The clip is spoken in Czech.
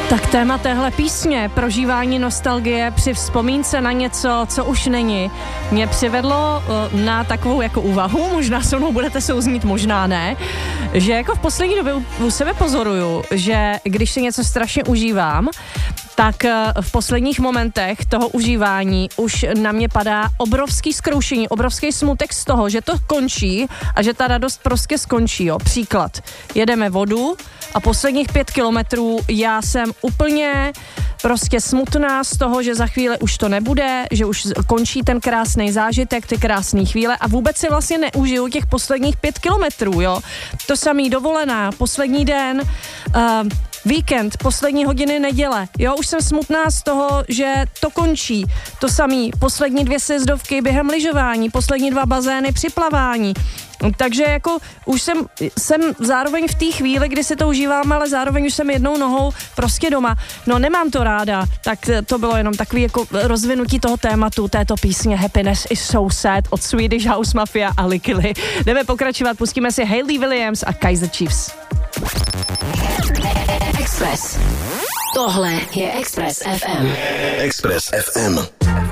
Tak téma téhle písně, prožívání nostalgie při vzpomínce na něco, co už není, mě přivedlo na takovou jako úvahu, možná se mnou budete souznít, možná ne, že jako v poslední době u sebe pozoruju, že když si něco strašně užívám, tak v posledních momentech toho užívání už na mě padá obrovský zkroušení, obrovský smutek z toho, že to končí a že ta radost prostě skončí. Jo. Příklad, jedeme vodu a posledních 5 kilometrů já jsem úplně prostě smutná z toho, že za chvíli už to nebude, že už končí ten krásný zážitek, ty krásné chvíle a vůbec si vlastně neužiju těch posledních 5 kilometrů, jo. To samý dovolená, poslední den, víkend, poslední hodiny neděle. Jo, už jsem smutná z toho, že to končí. To samý, poslední 2 sjezdovky během lyžování, poslední 2 bazény při plavání. Takže jako už jsem zároveň v té chvíli, kdy si to užívám, ale zároveň už jsem jednou nohou prostě doma. No nemám to ráda, tak to bylo jenom takový jako rozvinutí toho tématu, této písně Happiness is so sad od Swedish House Mafia a Likily. Jdeme pokračovat, pustíme si Hayley Williams a Kaiser Chiefs. Express. Tohle je Express FM. Express FM.